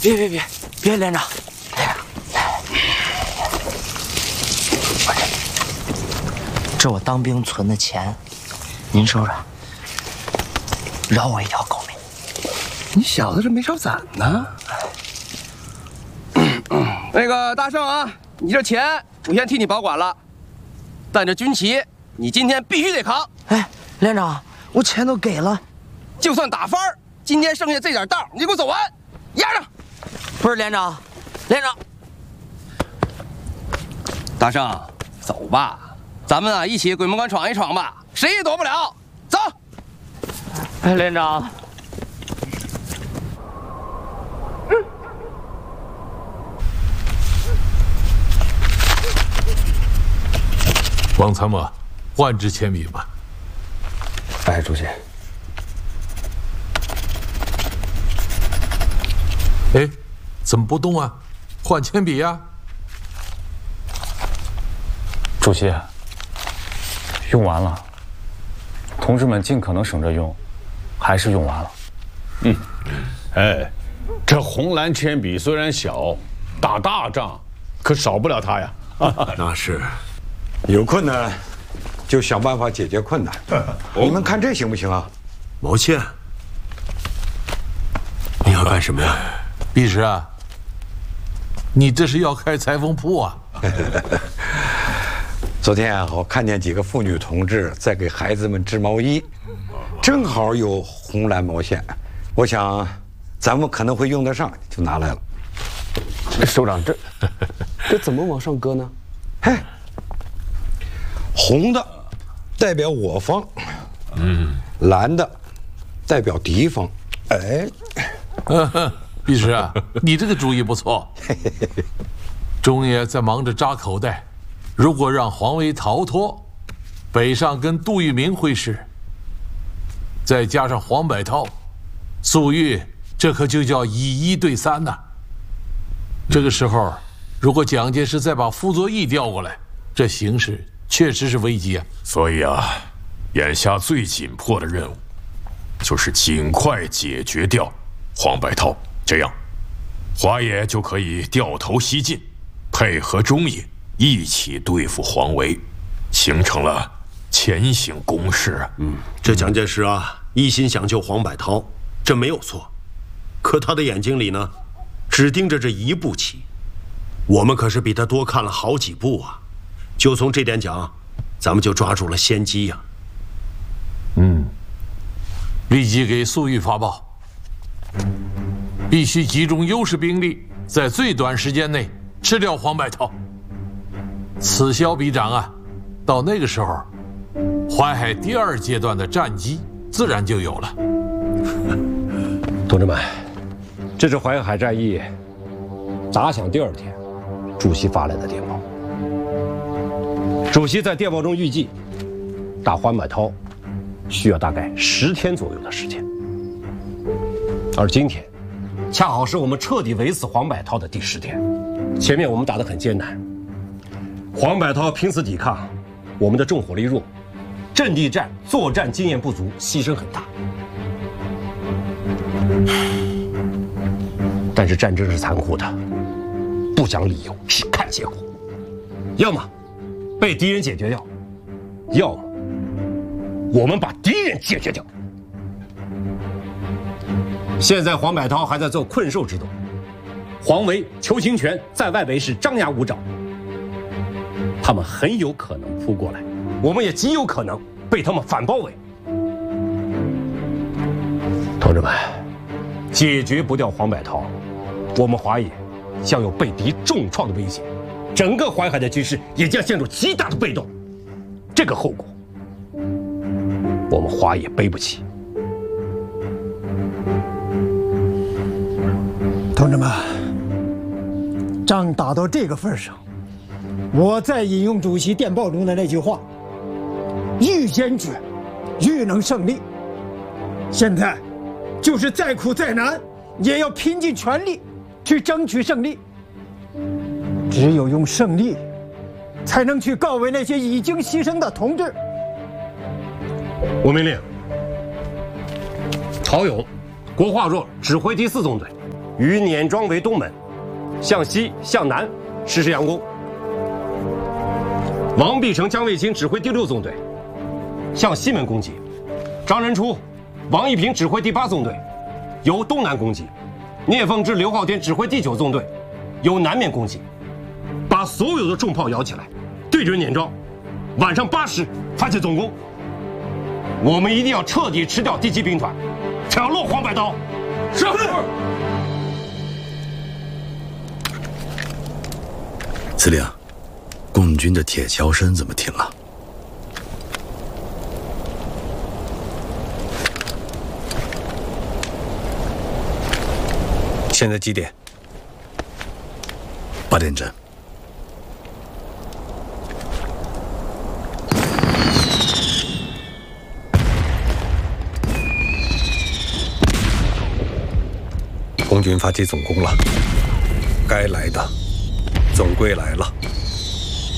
别，连长，这我当兵存的钱，您收着，饶我一条狗命。 你小子这没少攒呢。那个大圣啊，你这钱我先替你保管了，但这军旗你今天必须得扛。 哎，连长，我钱都给了， 就算打翻儿，今天剩下这点道你就给我走完，压上。 不是连长， 大圣，走吧，咱们啊一起鬼门关闯一闯吧，谁也躲不了。走。 哎，连长。 王参谋，换支铅笔吧。 哎，主席。 哎，怎么不动啊？换铅笔呀！ 主席，用完了，同志们尽可能省着用，还是用完了。 哎，这红蓝铅笔虽然小，打大仗可少不了它呀。 那是。有困难，就想办法解决困难。你们看这行不行啊？ 毛线，你要干什么呀？ 毕师啊，你这是要开裁缝铺啊？ 昨天啊，我看见几个妇女同志在给孩子们织毛衣，正好有红蓝毛线，我想咱们可能会用得上，就拿来了。 首长，这怎么往上搁呢？ 嘿。红的代表我方，蓝的代表敌方。哎， 毕师啊，你这个主意不错。钟爷在忙着扎口袋，如果让黄维逃脱，北上跟杜聿明会师，再加上黄百韬、粟裕，这可就叫以1对3呐。这个时候，如果蒋介石再把傅作义调过来，这形势确实是危机啊！ 所以啊，眼下最紧迫的任务，就是尽快解决掉黄百韬，这样，华野就可以掉头西进，配合中野一起对付黄维，形成了前行攻势。 这蒋介石啊，一心想救黄百韬，这没有错。可他的眼睛里呢，只盯着这一步棋，我们可是比他多看了好几步啊。就从这点讲，咱们就抓住了先机呀。 立即给粟裕发报，必须集中优势兵力，在最短时间内吃掉黄百韬。此消彼长啊，到那个时候，淮海第2阶段的战机自然就有了。 同志们，这是淮海战役打响第2天，主席发来的电报。主席在电报中预计，打黄百韬需要大概10天左右的时间，而今天恰好是我们彻底围死黄百韬的第10天。前面我们打得很艰难，黄百韬拼死抵抗，我们的重火力弱，阵地战作战经验不足，牺牲很大。但是战争是残酷的，不讲理由，只看结果，要么被敌人解决掉，要么我们把敌人解决掉。现在黄百韬还在做困兽之斗，黄维、邱清泉在外围是张牙舞爪，他们很有可能扑过来，我们也极有可能被他们反包围。同志们，解决不掉黄百韬，我们华野将有被敌重创的危险，整个淮海的局势也将陷入极大的被动，这个后果我们华野背不起。 同志们，仗打到这个份上，我再引用主席电报中的那句话：愈坚决，愈能胜利。现在就是再苦再难，也要拼尽全力去争取胜利。只有用胜利，才能去告慰那些已经牺牲的同志。 我命令曹勇、郭化若指挥第4纵队， 于碾庄为东门，向西向南实施佯攻。王必成、姜卫清指挥第6纵队向西门攻击，张仁初、王一平指挥第8纵队由东南攻击，聂凤芝、刘昊天指挥第9纵队由南面攻击，把所有的重炮摇起来，对准碾庄，晚上8时发起总攻。我们一定要彻底吃掉第7兵团，抢落黄百韬。是。 司令，共军的铁桥山怎么停了？ 现在几点 ？8点整。 红军发起总攻了，该来的总归来了。